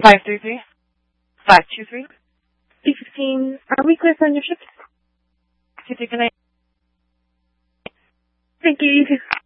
533. 523. 315. Are we clear for your shift? Can you take a night? Thank you. You too.